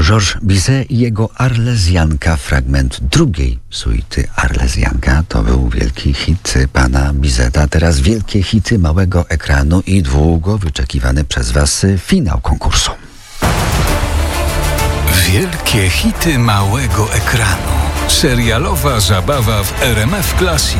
Georges Bizet i jego Arlezjanka, fragment drugiej suity Arlezjanka. To był wielki hit pana Bizeta. Teraz wielkie hity małego ekranu i długo wyczekiwany przez was finał konkursu. Wielkie hity małego ekranu. Serialowa zabawa w RMF Classic.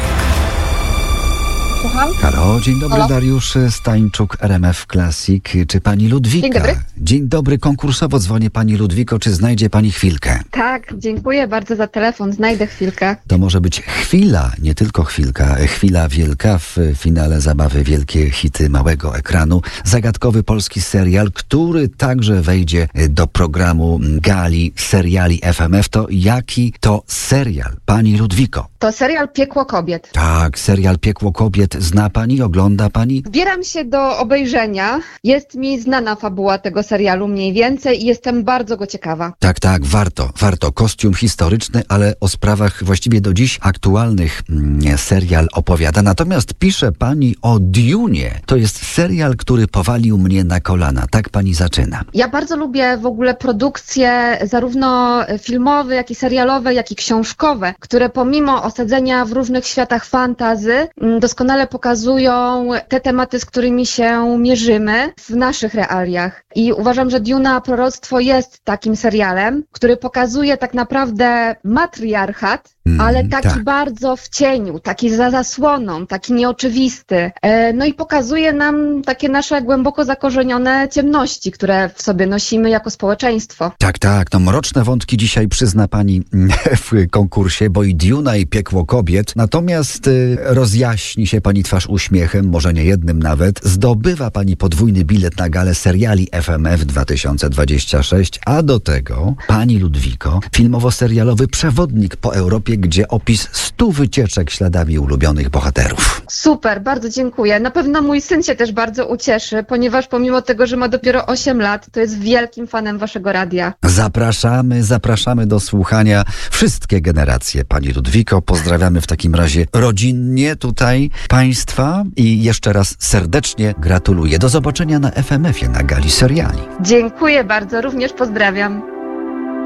Słucham? Halo, dzień dobry. Halo? Dariusz Stańczuk, RMF Classic. Czy pani Ludwika? Dzień dobry. Dzień dobry, konkursowo dzwonię pani Ludwiko. Czy znajdzie pani chwilkę? Tak, dziękuję bardzo za telefon. Znajdę chwilkę. To może być chwila, nie tylko chwilka, chwila wielka w finale zabawy Wielkie hity małego ekranu. Zagadkowy polski serial, który także wejdzie do programu gali seriali FMF. To jaki to serial, pani Ludwiko? To serial Piekło kobiet. Tak, serial Piekło kobiet. Zna pani, ogląda pani? Zbieram się do obejrzenia. Jest mi znana fabuła tego serialu mniej więcej i jestem bardzo go ciekawa. Tak, warto. Kostium historyczny, ale o sprawach właściwie do dziś aktualnych serial opowiada. Natomiast pisze pani o Dune'ie. To jest serial, który powalił mnie na kolana. Tak pani zaczyna. Ja bardzo lubię w ogóle produkcje zarówno filmowe, jak i serialowe, jak i książkowe, które pomimo osadzenia w różnych światach fantasy doskonale pokazują te tematy, z którymi się mierzymy w naszych realiach. I uważam, że Duna Proroctwo jest takim serialem, który pokazuje tak naprawdę matriarchat, ale taki bardzo w cieniu, taki za zasłoną, taki nieoczywisty. No i pokazuje nam takie nasze głęboko zakorzenione ciemności, które w sobie nosimy jako społeczeństwo. Tak, no mroczne wątki dzisiaj przyzna pani w konkursie, bo i Duna i Piekło kobiet. Natomiast rozjaśni się pani twarz uśmiechem, może nie jednym nawet. Zdobywa pani podwójny bilet na galę seriali FMF 2026, a do tego pani Ludwiko, filmowo-serialowy przewodnik po Europie, gdzie opis 100 wycieczek śladami ulubionych bohaterów. Super, bardzo dziękuję. Na pewno mój syn się też bardzo ucieszy, ponieważ pomimo tego, że ma dopiero 8 lat, to jest wielkim fanem waszego radia. Zapraszamy do słuchania wszystkie generacje, pani Ludwiko. Pozdrawiamy w takim razie rodzinnie tutaj państwa i jeszcze raz serdecznie gratuluję. Do zobaczenia na FMF-ie, na gali seriali. Dziękuję bardzo, również pozdrawiam.